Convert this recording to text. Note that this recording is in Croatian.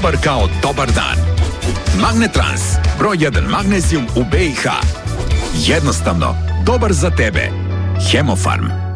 dobar kao dobar dan. Magnetrans, broj 1 magnezijum u BiH. Jednostavno, dobar za tebe. Hemofarm.